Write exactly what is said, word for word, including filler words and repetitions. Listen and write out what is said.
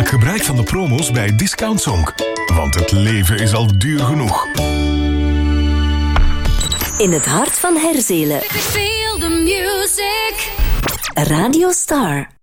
Maak gebruik van de promo's bij Discount Zonk. Want het leven is al duur genoeg. In het hart van Herzelen. Radio Star.